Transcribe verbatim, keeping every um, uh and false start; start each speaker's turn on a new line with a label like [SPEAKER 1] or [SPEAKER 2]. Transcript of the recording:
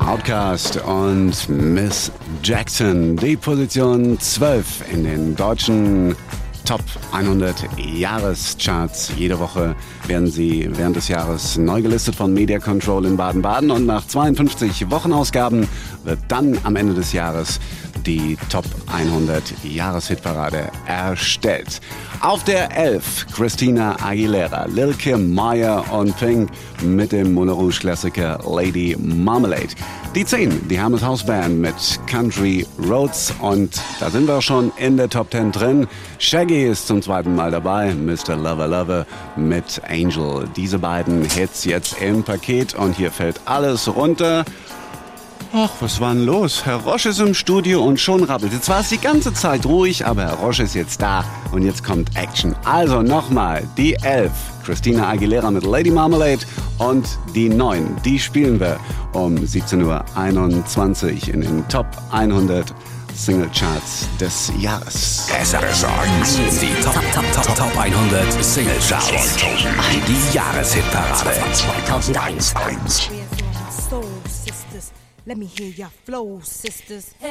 [SPEAKER 1] Outkast und Miss Jackson. Die Position zwölf in den deutschen Top hundert Jahrescharts. Jede Woche werden sie während des Jahres neu gelistet von Media Control in Baden-Baden und nach zweiundfünfzig Wochenausgaben wird dann am Ende des Jahres die Top hundert Jahreshitparade erstellt. Auf der elf Christina Aguilera, Lil Kim, Maya und Pink mit dem Moulin Rouge Klassiker Lady Marmalade. Die zehn, die Hermes House Band mit Country Roads und da sind wir schon in der Top zehn drin. Shaggy ist zum zweiten Mal dabei, Mister Lover Lover mit Angel. Diese beiden Hits jetzt im Paket und hier fällt alles runter. Ach, was war denn los? Herr Roche ist im Studio und schon rappelt. Jetzt war es die ganze Zeit ruhig, aber Herr Roche ist jetzt da und jetzt kommt Action. Also nochmal, die elf, Christina Aguilera mit Lady Marmalade und die neun, die spielen wir um siebzehn Uhr einundzwanzig in den Top hundert Singlecharts des Jahres.
[SPEAKER 2] S R S eins, die Top, Top, Top, Top hundert Singlecharts. Die Jahreshitparade zweitausendeins.
[SPEAKER 3] Soul sisters, let me hear your flow, sisters.